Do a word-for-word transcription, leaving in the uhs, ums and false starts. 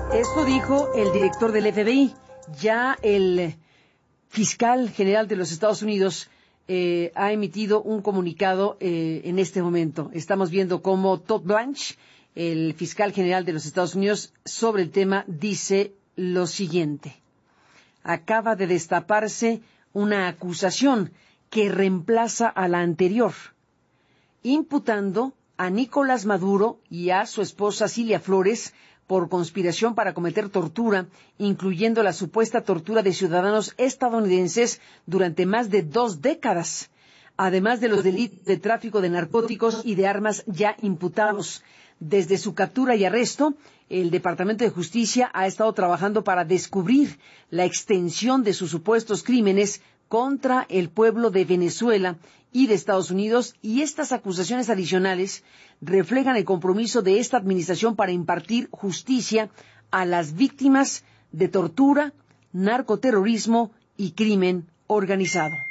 Esto dijo el director del F B I. Ya el fiscal general de los Estados Unidos eh, ha emitido un comunicado eh, en este momento. Estamos viendo cómo Todd Blanche, el fiscal general de los Estados Unidos, sobre el tema dice lo siguiente. Acaba de destaparse una acusación que reemplaza a la anterior, imputando a Nicolás Maduro y a su esposa Cilia Flores por conspiración para cometer tortura, incluyendo la supuesta tortura de ciudadanos estadounidenses durante más de dos décadas, además de los delitos de tráfico de narcóticos y de armas ya imputados. Desde su captura y arresto, el Departamento de Justicia ha estado trabajando para descubrir la extensión de sus supuestos crímenes contra el pueblo de Venezuela y de Estados Unidos, y estas acusaciones adicionales reflejan el compromiso de esta administración para impartir justicia a las víctimas de tortura, narcoterrorismo y crimen organizado.